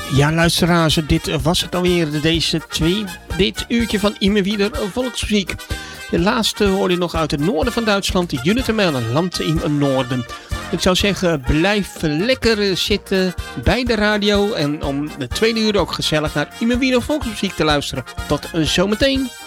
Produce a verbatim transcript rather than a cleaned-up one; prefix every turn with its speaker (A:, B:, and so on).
A: Ja, luisteraars, dit was het alweer, deze twee, dit uurtje van Immer Wieder Volksmuziek. De laatste hoorde je nog uit het noorden van Duitsland, de Junetemel, een land in het noorden. Ik zou zeggen, blijf lekker zitten bij de radio en om de tweede uur ook gezellig naar Immer Wieder Volksmuziek te luisteren. Tot zometeen.